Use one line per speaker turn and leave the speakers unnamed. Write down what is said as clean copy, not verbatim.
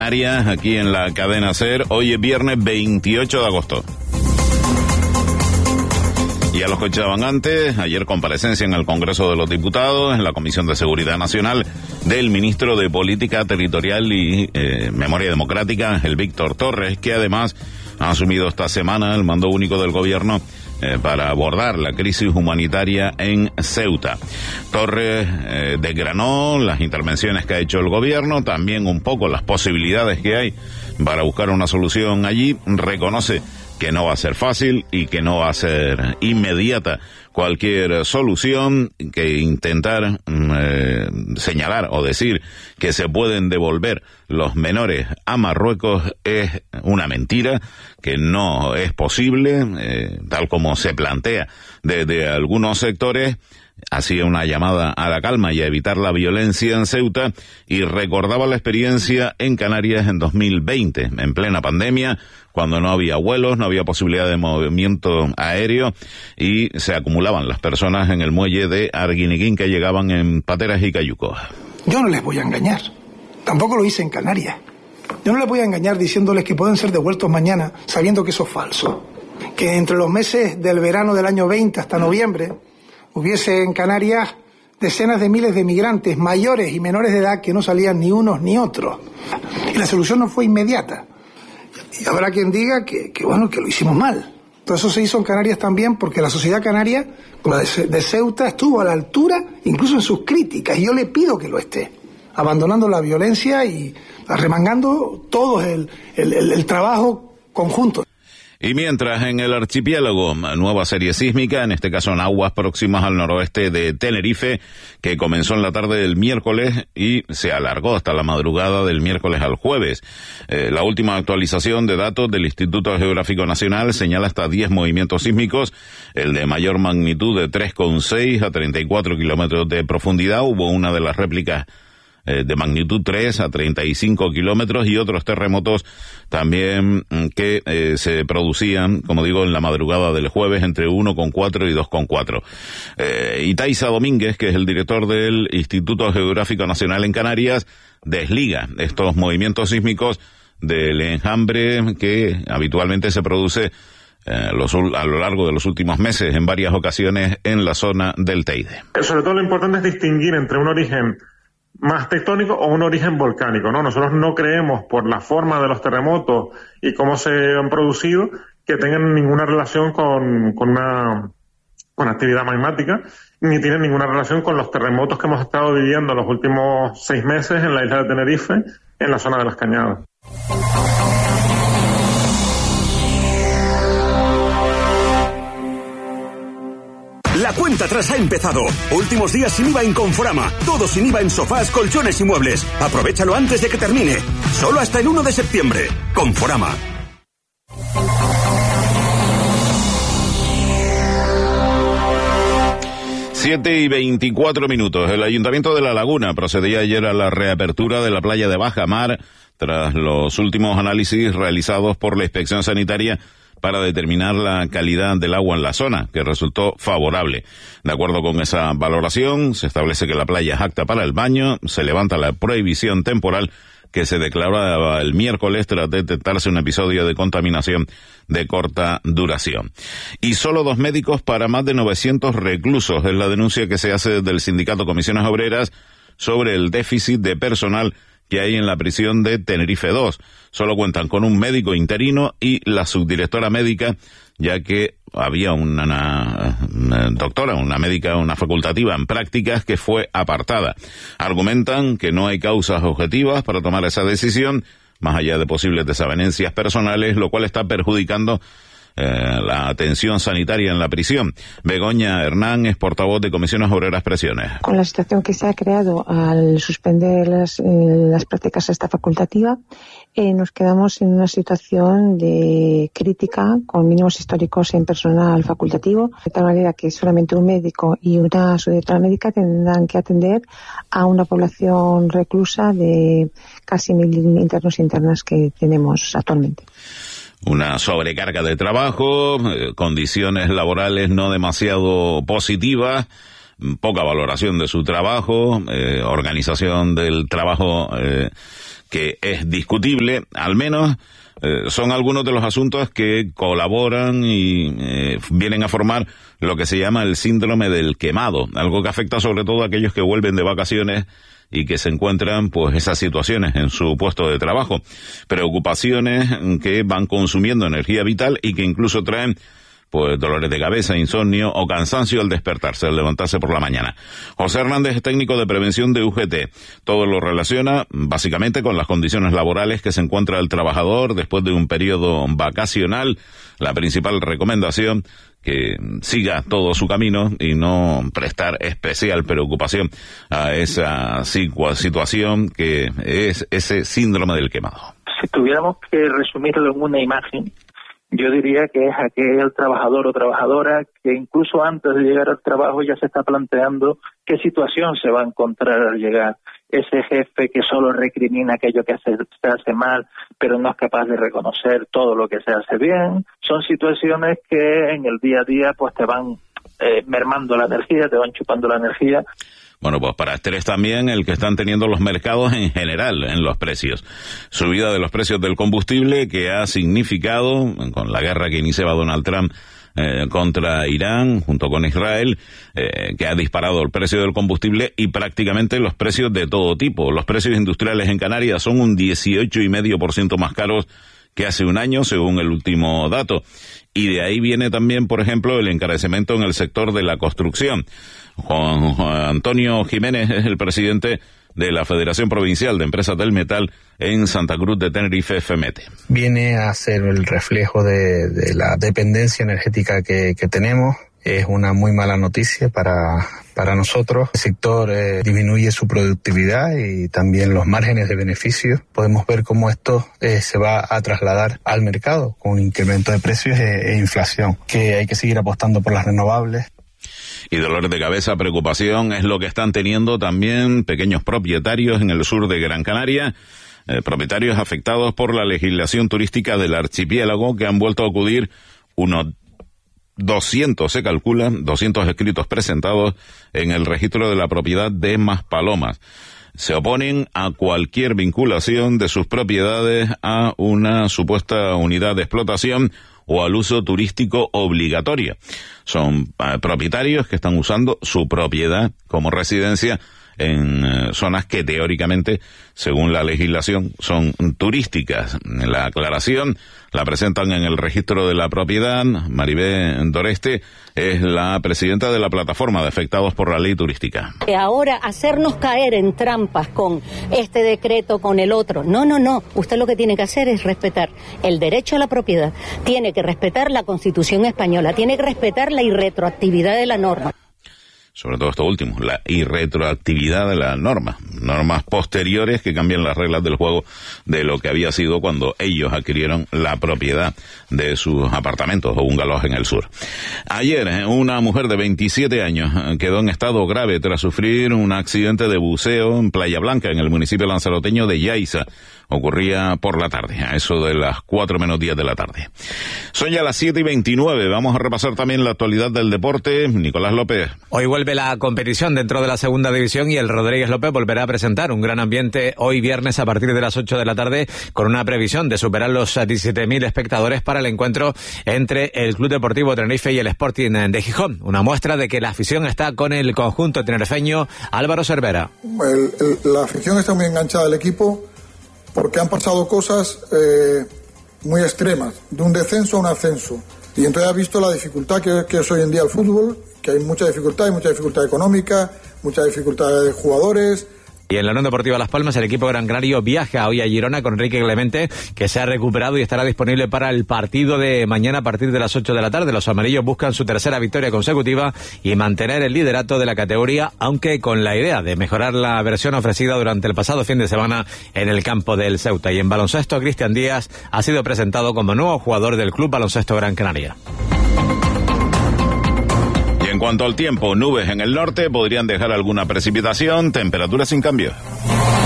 Arias, aquí en la cadena SER. Hoy es viernes 28 de agosto. Ya lo escuchaban antes, ayer comparecencia en el Congreso de los Diputados, en la Comisión de Seguridad Nacional, del ministro de Política Territorial y Memoria Democrática, Ángel Víctor Torres, que además ha asumido esta semana el mando único del gobierno para abordar la crisis humanitaria en Ceuta. Torres desgranó las intervenciones que ha hecho el gobierno, también un poco las posibilidades que hay para buscar una solución allí. Reconoce que no va a ser fácil y que no va a ser inmediata cualquier solución, que intentar señalar o decir que se pueden devolver los menores a Marruecos es una mentira, que no es posible, tal como se plantea desde algunos sectores. Hacía una llamada a la calma y a evitar la violencia en Ceuta y recordaba la experiencia en Canarias en 2020, en plena pandemia, cuando no había vuelos, no había posibilidad de movimiento aéreo y se acumulaban las personas en el muelle de Arguineguín, que llegaban en pateras y cayucos.
Yo no les voy a engañar, tampoco lo hice en Canarias. Yo no les voy a engañar diciéndoles que pueden ser devueltos mañana, sabiendo que eso es falso. Que entre los meses del verano del año 20 hasta noviembre hubiese en Canarias decenas de miles de migrantes mayores y menores de edad que no salían ni unos ni otros. Y la solución no fue inmediata. Y habrá quien diga que lo hicimos mal. Todo eso se hizo en Canarias también porque la sociedad canaria, como la de Ceuta, estuvo a la altura, incluso en sus críticas, y yo le pido que lo esté, abandonando la violencia y arremangando todo el trabajo conjunto.
Y mientras en el archipiélago, nueva serie sísmica, en este caso en aguas próximas al noroeste de Tenerife, que comenzó en la tarde del miércoles y se alargó hasta la madrugada del miércoles al jueves. La última actualización de datos del Instituto Geográfico Nacional señala hasta 10 movimientos sísmicos, el de mayor magnitud de 3,6 a 34 kilómetros de profundidad. Hubo una de las réplicas de magnitud 3 a 35 kilómetros y otros terremotos también que se producían, como digo, en la madrugada del jueves entre 1,4 y 2,4. Itaiza Domínguez, que es el director del Instituto Geográfico Nacional en Canarias, desliga estos movimientos sísmicos del enjambre que habitualmente se produce a lo largo de los últimos meses en varias ocasiones en la zona del Teide.
Sobre todo lo importante es distinguir entre un origen más tectónico o un origen volcánico, ¿no? Nosotros no creemos, por la forma de los terremotos y cómo se han producido, que tengan ninguna relación con actividad magmática, ni tienen ninguna relación con los terremotos que hemos estado viviendo los últimos 6 meses en la isla de Tenerife, en la zona de las Cañadas.
La cuenta atrás ha empezado. Últimos días sin IVA en Conforama. Todo sin IVA en sofás, colchones y muebles. Aprovechalo antes de que termine. Solo hasta el 1 de septiembre. Conforama.
Siete y 24 minutos. El Ayuntamiento de La Laguna procedía ayer a la reapertura de la playa de Bajamar tras los últimos análisis realizados por la Inspección Sanitaria para determinar la calidad del agua en la zona, que resultó favorable. De acuerdo con esa valoración, se establece que la playa es apta para el baño, se levanta la prohibición temporal que se declaraba el miércoles tras detectarse un episodio de contaminación de corta duración. Y solo 2 médicos para más de 900 reclusos es la denuncia que se hace desde el sindicato Comisiones Obreras sobre el déficit de personal que hay en la prisión de Tenerife 2. Solo cuentan con un médico interino y la subdirectora médica, ya que había una doctora, una médica, una facultativa en prácticas que fue apartada. Argumentan que no hay causas objetivas para tomar esa decisión, más allá de posibles desavenencias personales, lo cual está perjudicando la atención sanitaria en la prisión. Begoña Hernán es portavoz de Comisiones Obreras Presiones.
Con la situación que se ha creado al suspender las prácticas esta facultativa, nos quedamos en una situación de crítica con mínimos históricos en personal facultativo, de tal manera que solamente un médico y una subdirectora médica tendrán que atender a una población reclusa de casi 1.000 internos e internas que tenemos actualmente.
Una sobrecarga de trabajo, condiciones laborales no demasiado positivas, poca valoración de su trabajo, organización del trabajo que es discutible, al menos son algunos de los asuntos que colaboran y vienen a formar lo que se llama el síndrome del quemado, algo que afecta sobre todo a aquellos que vuelven de vacaciones y que se encuentran pues esas situaciones en su puesto de trabajo, preocupaciones que van consumiendo energía vital y que incluso traen pues dolores de cabeza, insomnio o cansancio al despertarse, al levantarse por la mañana. José Hernández es técnico de prevención de UGT. Todo lo relaciona básicamente con las condiciones laborales que se encuentra el trabajador después de un periodo vacacional. La principal recomendación, que siga todo su camino y no prestar especial preocupación a esa situación que es ese síndrome del quemado.
Si tuviéramos que resumirlo en una imagen, yo diría que es aquel trabajador o trabajadora que incluso antes de llegar al trabajo ya se está planteando qué situación se va a encontrar al llegar. Ese jefe que solo recrimina aquello que se hace mal, pero no es capaz de reconocer todo lo que se hace bien. Son situaciones que en el día a día pues te van mermando la energía, te van chupando la energía.
Bueno, pues para estrés también el que están teniendo los mercados en general en los precios. Subida de los precios del combustible que ha significado, con la guerra que iniciaba Donald Trump contra Irán, junto con Israel, que ha disparado el precio del combustible y prácticamente los precios de todo tipo. Los precios industriales en Canarias son un 18,5% más caros que hace un año, según el último dato. Y de ahí viene también, por ejemplo, el encarecimiento en el sector de la construcción. Juan Antonio Jiménez es el presidente de la Federación Provincial de Empresas del Metal en Santa Cruz de Tenerife, FEMETE.
Viene a ser el reflejo de la dependencia energética que tenemos. Es una muy mala noticia para nosotros. El sector disminuye su productividad y también los márgenes de beneficio. Podemos ver cómo esto se va a trasladar al mercado con un incremento de precios e inflación, que hay que seguir apostando por las renovables.
Y dolores de cabeza, preocupación es lo que están teniendo también pequeños propietarios en el sur de Gran Canaria, propietarios afectados por la legislación turística del archipiélago, que han vuelto a acudir unos 200, se calcula, 200 escritos presentados en el registro de la propiedad de Maspalomas. Se oponen a cualquier vinculación de sus propiedades a una supuesta unidad de explotación o al uso turístico obligatorio. Son propietarios que están usando su propiedad como residencia en zonas que teóricamente, según la legislación, son turísticas. La aclaración la presentan en el registro de la propiedad. Maribé Doreste es la presidenta de la plataforma de afectados por la ley turística.
Ahora hacernos caer en trampas con este decreto, con el otro. No. Usted lo que tiene que hacer es respetar el derecho a la propiedad. Tiene que respetar la Constitución española. Tiene que respetar la irretroactividad de la norma.
Sobre todo esto último, la irretroactividad de la norma, normas posteriores que cambian las reglas del juego de lo que había sido cuando ellos adquirieron la propiedad de sus apartamentos o bungalows en el sur. Ayer, una mujer de 27 años quedó en estado grave tras sufrir un accidente de buceo en Playa Blanca, en el municipio lanzaroteño de Yaiza. Ocurría por la tarde, a eso de las 4:10 de la tarde. Son ya las 7:29, vamos a repasar también la actualidad del deporte. Nicolás López.
Hoy vuelve la competición dentro de la segunda división y el Rodríguez López volverá a presentar un gran ambiente hoy viernes a partir de las 8 de la tarde con una previsión de superar los 17.000 espectadores para el encuentro entre el Club Deportivo Tenerife y el Sporting de Gijón. Una muestra de que la afición está con el conjunto tinerfeño. Álvaro Cervera.
La afición está muy enganchada al equipo porque han pasado cosas muy extremas, de un descenso a un ascenso. Y entonces ha visto la dificultad que es hoy en día el fútbol, que hay mucha dificultad económica, mucha dificultad de jugadores.
Y en la Unión Deportiva Las Palmas, el equipo gran canario viaja hoy a Girona con Enrique Clemente, que se ha recuperado y estará disponible para el partido de mañana a partir de las 8 de la tarde. Los amarillos buscan su tercera victoria consecutiva y mantener el liderato de la categoría, aunque con la idea de mejorar la versión ofrecida durante el pasado fin de semana en el campo del Ceuta. Y en baloncesto, Cristian Díaz ha sido presentado como nuevo jugador del Club Baloncesto Gran Canaria.
En cuanto al tiempo, nubes en el norte podrían dejar alguna precipitación, temperaturas sin cambio.